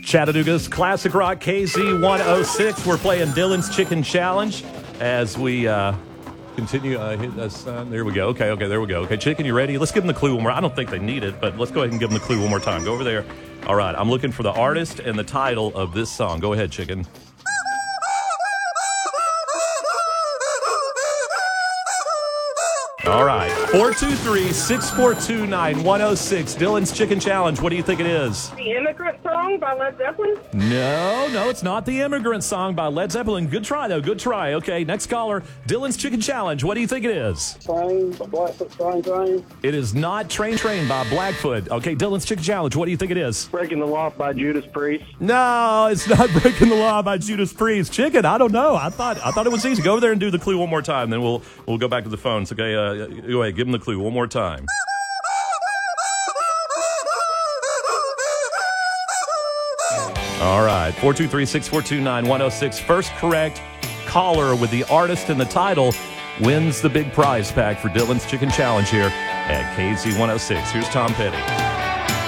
Chattanooga's Classic Rock KZ106. We're playing Dylan's Chicken Challenge as we continue. Hit us. There we go. Okay, there we go. Okay, Chicken, you ready? Let's give them the clue one more. I don't think they need it, but let's go ahead and give them the clue one more time. Go over there. All right, I'm looking for the artist and the title of this song. Go ahead, Chicken. All right, 423-642-9106. Dylan's Chicken Challenge. What do you think it is? The Immigrant Song by Led Zeppelin? No, it's not the Immigrant Song by Led Zeppelin. Good try, though. Good try. Okay, next caller. Dylan's Chicken Challenge. What do you think it is? Train by Blackfoot, Train. It is not Train by Blackfoot. Okay, Dylan's Chicken Challenge. What do you think it is? Breaking the Law by Judas Priest. No, it's not Breaking the Law by Judas Priest. Chicken, I don't know. I thought it was easy. Go over there and do the clue one more time, then we'll go back to the phones. Okay, go ahead, give them the clue one more time. All right, 423-642-9106. First correct caller with the artist and the title wins the big prize pack for Dylan's Chicken Challenge here at KZ106. Here's Tom Petty.